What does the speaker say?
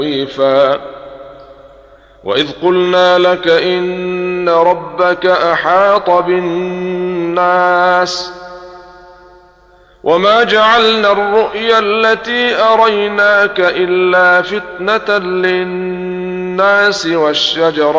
وإذ قلنا لك إن ربك أحاط بالناس وما جعلنا الرؤيا التي أريناك إلا فتنة للناس والشجرة